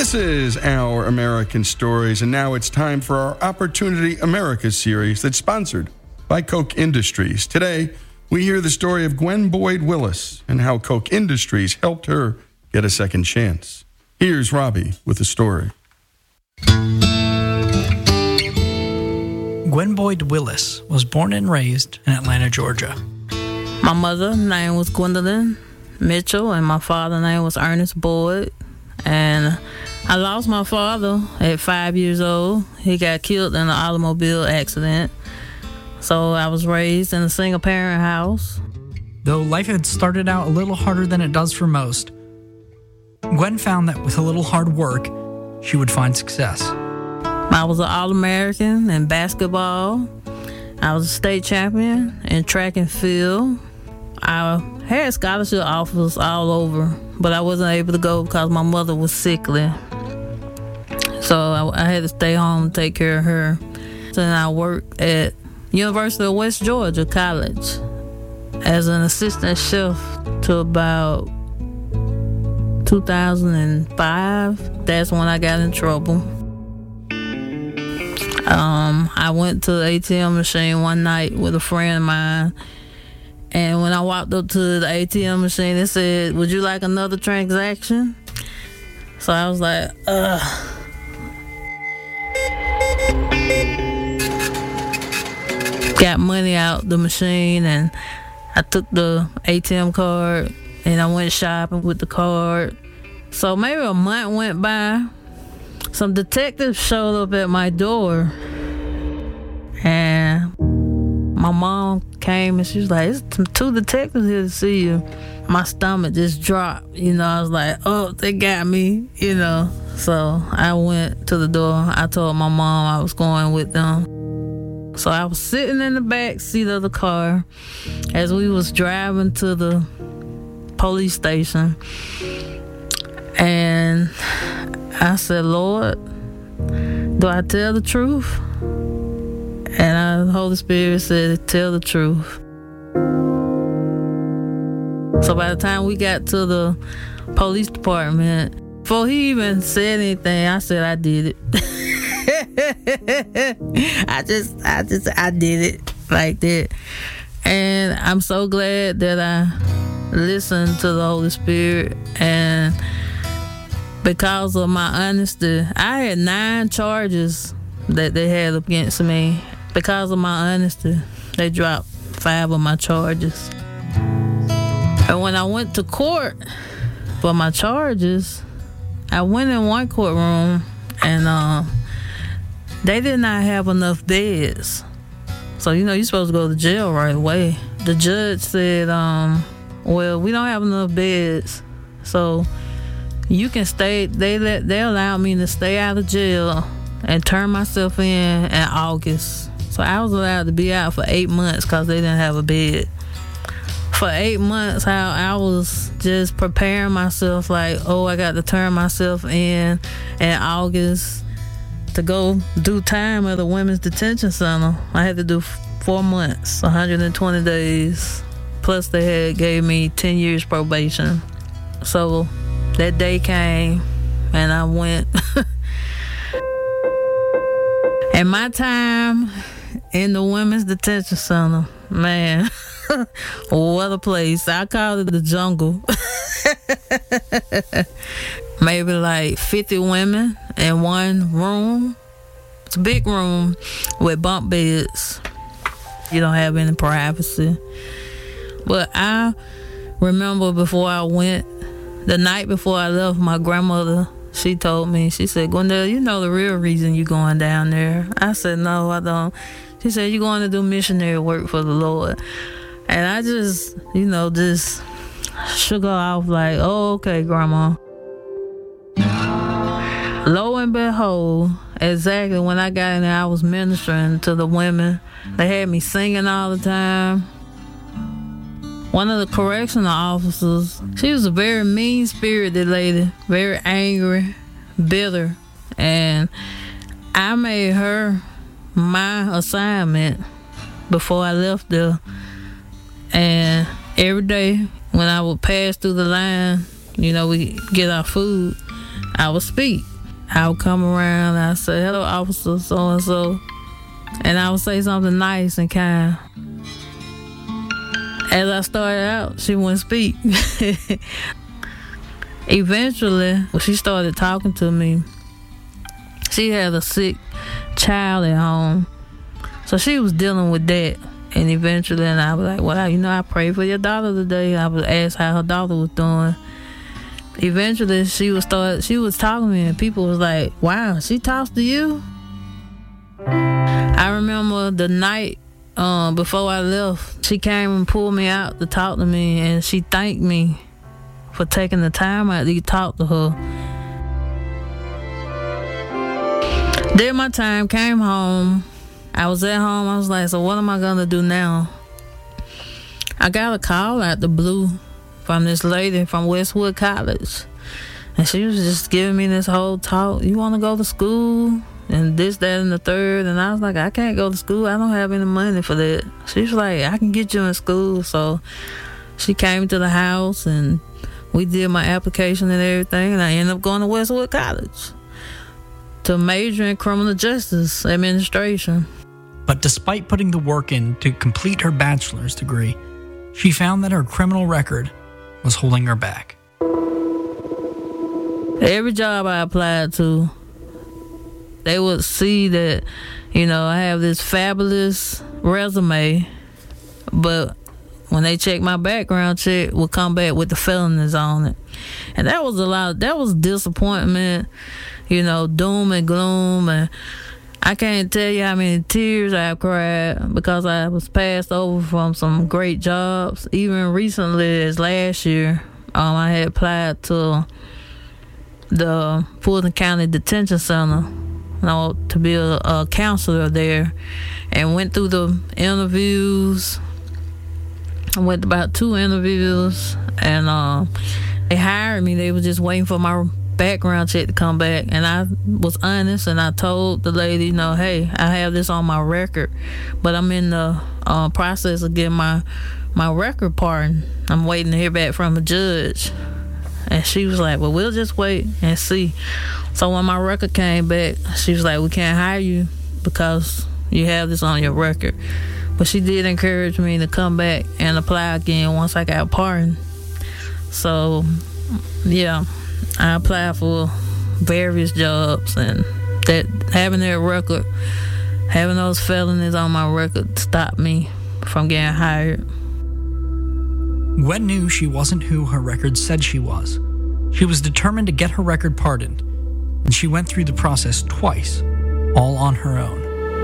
This is Our American Stories, and now it's time for our Opportunity America series that's sponsored by Koch Industries. Today, we hear the story of Gwen Boyd Willis and how Koch Industries helped her get a second chance. Here's Robbie with the story. Gwen Boyd Willis was born and raised in Atlanta, Georgia. My mother's name was Gwendolyn Mitchell, and my father's name was Ernest Boyd. And I lost my father at 5 years old. He got killed in an automobile accident. So I was raised in a single-parent house. Though life had started out a little harder than it does for most, Gwen found that with a little hard work, she would find success. I was an All-American in basketball. I was a state champion in track and field. I had scholarship offers all over, but I wasn't able to go because my mother was sickly. So I had to stay home and take care of her. Then I worked at University of West Georgia College as an assistant chef to about 2005. That's when I got in trouble. I went to the ATM machine one night with a friend of mine, and when I walked up to the ATM machine, it said, "Would you like another transaction?" So I was like, got money out the machine, and I took the ATM card and I went shopping with the card. So maybe a month went by. Some detectives showed up at my door, and my mom came and she was like, "It's two detectives here to see you." My stomach just dropped, I was like, "Oh, they got me," So I went to the door. I told my mom I was going with them. So I was sitting in the back seat of the car as we was driving to the police station, and I said, "Lord, do I tell the truth?" And the Holy Spirit said, "Tell the truth." So by the time we got to the police department, before he even said anything, I said I did it. I did it like that. And I'm so glad that I listened to the Holy Spirit, and because of my honesty, I had 9 charges that they had against me. Because of my honesty, they dropped 5 of my charges. And when I went to court for my charges, I went in one courtroom, and they did not have enough beds. So, you're supposed to go to jail right away. The judge said, well, we don't have enough beds, so you can stay. They allowed me to stay out of jail and turn myself in August. So I was allowed to be out for 8 months because they didn't have a bed. For 8 months, I was just preparing myself like, I got to turn myself in August to go do time at the Women's Detention Center. I had to do 4 months, 120 days. Plus they had gave me 10 years probation. So that day came and I went. And my time in the Women's Detention Center, man, what a place. I call it the jungle. Maybe like 50 women in one room. It's a big room with bunk beds. You don't have any privacy. But I remember before I went, the night before I left, my grandmother, she told me, she said, "Gwendolyn, you know the real reason you going down there?" I said, "No, I don't." She said, "You're going to do missionary work for the Lord." And I just, just shook her off like, "Oh, okay, Grandma." Lo and behold, exactly when I got in there, I was ministering to the women. They had me singing all the time. One of the correctional officers, she was a very mean-spirited lady, very angry, bitter, and I made her my assignment before I left there. And every day when I would pass through the line, we get our food, I would speak. I would come around and I say, hello, officer, so-and-so. And I would say something nice and kind. As I started out, she wouldn't speak. Eventually, when she started talking to me, she had a sick child at home. So she was dealing with that. And eventually, and I was like, well, I prayed for your daughter today. I was asked how her daughter was doing. Eventually, she was talking to me, and people was like, wow, she talks to you? I remember the night before I left, she came and pulled me out to talk to me, and she thanked me for taking the time out to talk to her. Then my time came home. I was at home. I was like, so what am I going to do now? I got a call out the blue from this lady from Westwood College. And she was just giving me this whole talk. You want to go to school? And this, that, and the third. And I was like, I can't go to school. I don't have any money for that. She was like, I can get you in school. So she came to the house and we did my application and everything. And I ended up going to Westwood College to major in criminal justice administration. But despite putting the work in to complete her bachelor's degree, she found that her criminal record was holding her back. Every job I applied to, they would see that, I have this fabulous resume, but when they check my background check, would come back with the felonies on it. And that was disappointment, doom and gloom. And I can't tell you how many tears I've cried because I was passed over from some great jobs. Even recently, as last year, I had applied to the Fulton County Detention Center, to be a counselor there, and went through the interviews. I went about 2 interviews, and they hired me. They were just waiting for my background check to come back, and I was honest, and I told the lady, hey, I have this on my record, but I'm in the process of getting my record pardoned. I'm waiting to hear back from the judge. And she was like, well, we'll just wait and see. So when my record came back, she was like, we can't hire you because you have this on your record. But she did encourage me to come back and apply again once I got pardoned. So, yeah, I applied for various jobs, and that having that record, having those felonies on my record stopped me from getting hired. Gwen knew she wasn't who her record said she was. She was determined to get her record pardoned, and she went through the process twice, all on her own.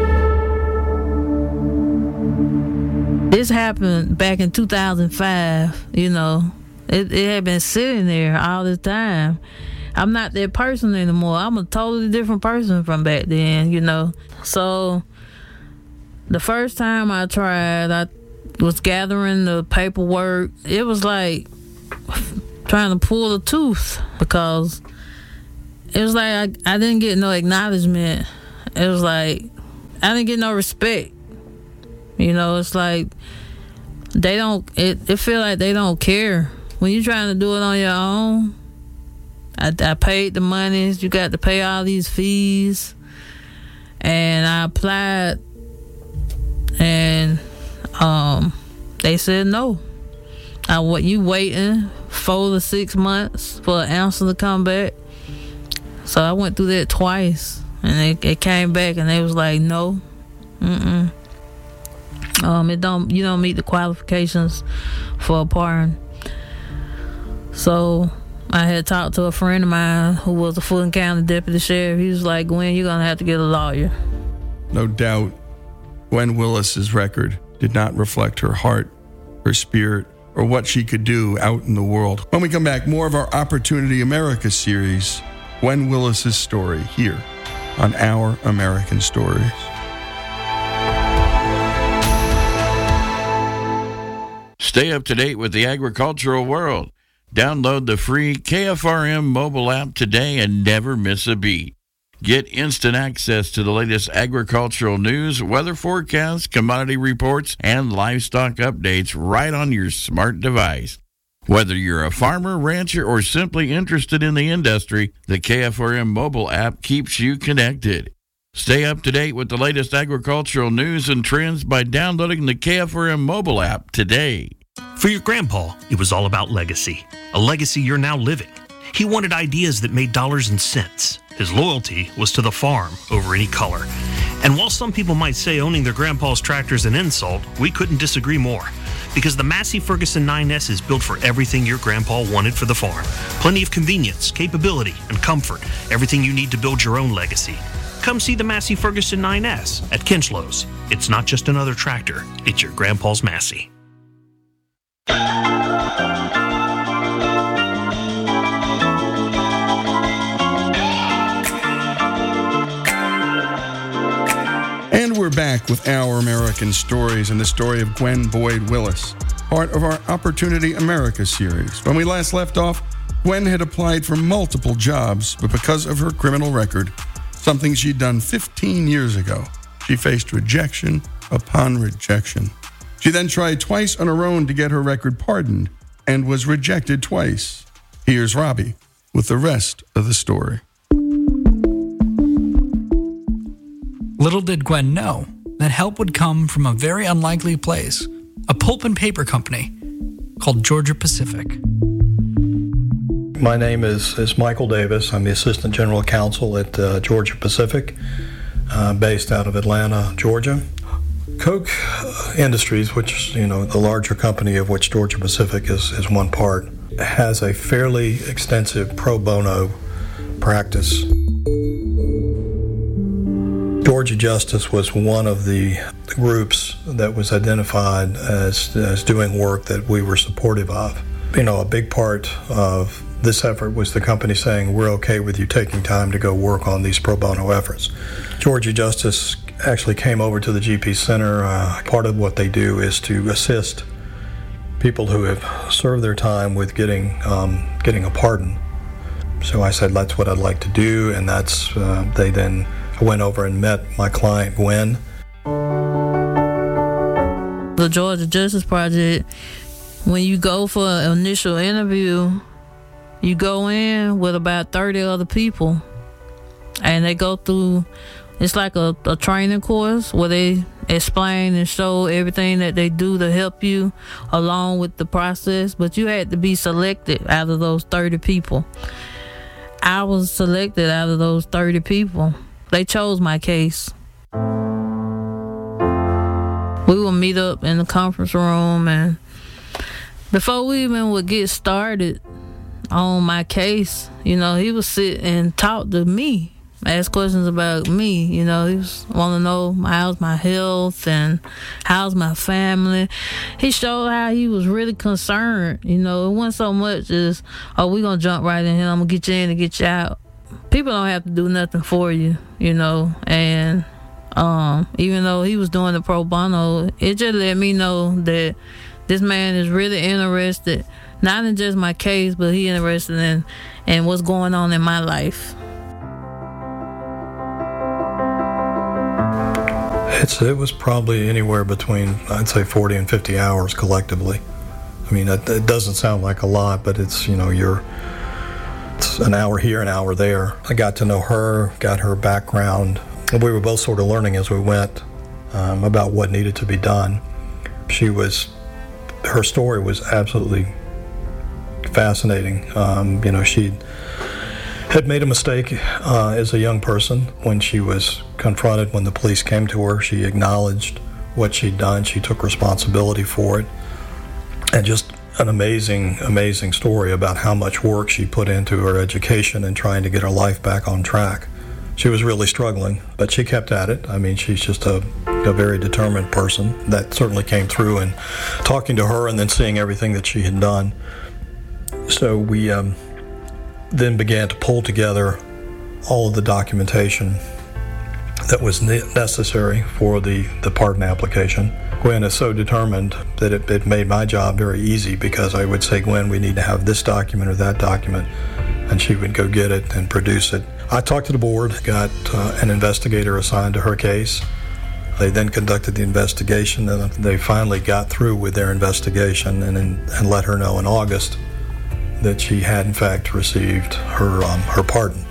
This happened back in 2005, It had been sitting there all the time. I'm not that person anymore. I'm a totally different person from back then, So the first time I tried, I was gathering the paperwork. It was like trying to pull a tooth because it was like I didn't get no acknowledgement. It was like I didn't get no respect. It's like they don't, it feel like they don't care. When you're trying to do it on your own, I paid the monies. You got to pay all these fees. And I applied, and they said no. You waiting 4 to 6 months for an answer to come back. So I went through that twice, and it came back, and they was like, no, you don't meet the qualifications for a pardon. So I had talked to a friend of mine who was a Fulton County deputy sheriff. He was like, Gwen, you're gonna have to get a lawyer. No doubt, Gwen Willis's record did not reflect her heart, her spirit, or what she could do out in the world. When we come back, more of our Opportunity America series, Gwen Willis's story, here on Our American Stories. Stay up to date with the agricultural world. Download the free KFRM mobile app today and never miss a beat. Get instant access to the latest agricultural news, weather forecasts, commodity reports, and livestock updates right on your smart device. Whether you're a farmer, rancher, or simply interested in the industry, the KFRM mobile app keeps you connected. Stay up to date with the latest agricultural news and trends by downloading the KFRM mobile app today. For your grandpa, it was all about legacy, a legacy you're now living. He wanted ideas that made dollars and cents. His loyalty was to the farm over any color. And while some people might say owning their grandpa's tractor is an insult, we couldn't disagree more. Because the Massey Ferguson 9S is built for everything your grandpa wanted for the farm. Plenty of convenience, capability, and comfort. Everything you need to build your own legacy. Come see the Massey Ferguson 9S at Kinchlows. It's not just another tractor, it's your grandpa's Massey. And we're back with Our American Stories and the story of Gwen Boyd Willis, part of our Opportunity America series. When we last left off, Gwen had applied for multiple jobs, but because of her criminal record, something she'd done 15 years ago, she faced rejection upon rejection. She then tried twice on her own to get her record pardoned and was rejected twice. Here's Robbie with the rest of the story. Little did Gwen know that help would come from a very unlikely place, a pulp and paper company called Georgia Pacific. My name is Michael Davis. I'm the Assistant General Counsel at Georgia Pacific, based out of Atlanta, Georgia. Koch Industries, which, the larger company of which Georgia Pacific is one part, has a fairly extensive pro bono practice. Georgia Justice was one of the groups that was identified as doing work that we were supportive of. A big part of this effort was the company saying, we're okay with you taking time to go work on these pro bono efforts. Georgia Justice actually came over to the GP Center. Part of what they do is to assist people who have served their time with getting a pardon. So I said, that's what I'd like to do, and that's they then went over and met my client, Gwen. The Georgia Justice Project, when you go for an initial interview, you go in with about 30 other people, and they go through, it's like a training course where they explain and show everything that they do to help you along with the process, but you had to be selected out of those 30 people. I was selected out of those 30 people. They chose my case. We would meet up in the conference room, and before we even would get started on my case, he would sit and talk to me, ask questions about me. He was want to know how's my health and how's my family. He showed how he was really concerned. It wasn't so much as, we're going to jump right in here, I'm going to get you in and get you out. People don't have to do nothing for you, and even though he was doing the pro bono, it just let me know that this man is really interested, not in just my case, but he interested in what's going on in my life. It was probably anywhere between, I'd say, 40 and 50 hours collectively. It doesn't sound like a lot, but it's, it's an hour here, an hour there. I got to know her, got her background. We were both sort of learning as we went about what needed to be done. Her story was absolutely fascinating. She had made a mistake as a young person. When she was confronted, when the police came to her, she acknowledged what she'd done. She took responsibility for it. And just an amazing, amazing story about how much work she put into her education and trying to get her life back on track. She was really struggling, but she kept at it. She's just a very determined person. That certainly came through in talking to her and then seeing everything that she had done. So we then began to pull together all of the documentation that was necessary for the pardon application. Gwen is so determined that it made my job very easy, because I would say, Gwen, we need to have this document or that document, and she would go get it and produce it. I talked to the board, got an investigator assigned to her case. They then conducted the investigation, and they finally got through with their investigation and let her know in August that she had in fact received her pardon.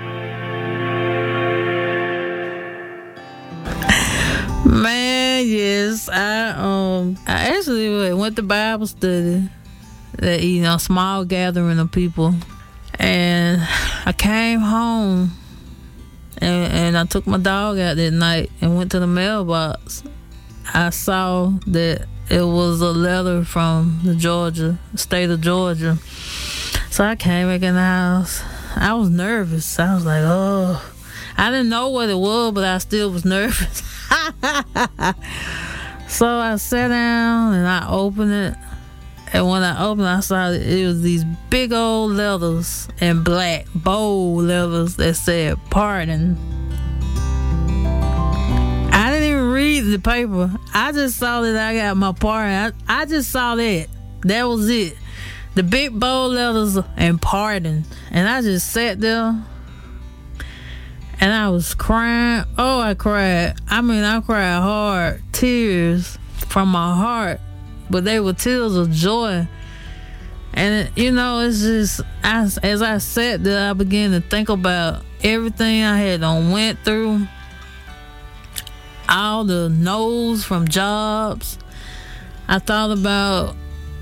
Man, yes, I actually went to Bible study, that small gathering of people, and I came home. And I took my dog out that night and went to the mailbox. I saw that it was a letter from the state of Georgia. So I came back in the house. I was nervous. I was like, oh. I didn't know what it was, but I still was nervous. So I sat down and I opened it. And when I opened it, I saw it was these big old letters in black, bold letters that said pardon. I didn't even read the paper. I just saw that I got my pardon. I just saw that. That was it. The big bold letters and pardon. And I just sat there and I was crying. Oh, I cried. I cried hard. Tears from my heart. But they were tears of joy. And, it's just, as I sat there, I began to think about everything I had went through. All the no's from jobs. I thought about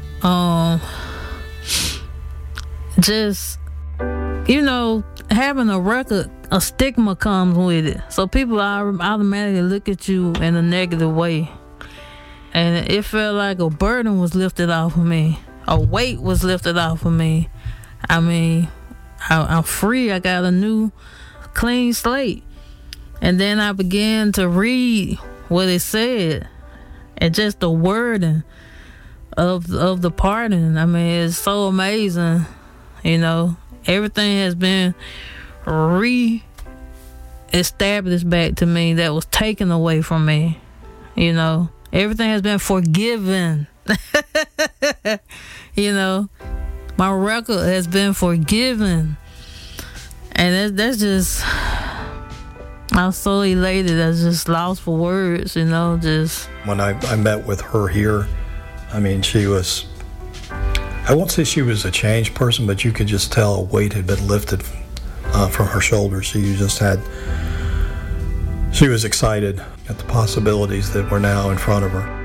just, having a record, a stigma comes with it. So people automatically look at you in a negative way. And it felt like a burden was lifted off of me. A weight was lifted off of me. I'm free. I got a new, clean slate. And then I began to read what it said. And just the wording of the pardon. It's so amazing. Everything has been re-established back to me that was taken away from me. Everything has been forgiven. My record has been forgiven. And that's just, I'm so elated. I just lost for words, just. When I met with her here, she was, I won't say she was a changed person, but you could just tell a weight had been lifted from her shoulders. She was excited at the possibilities that were now in front of her.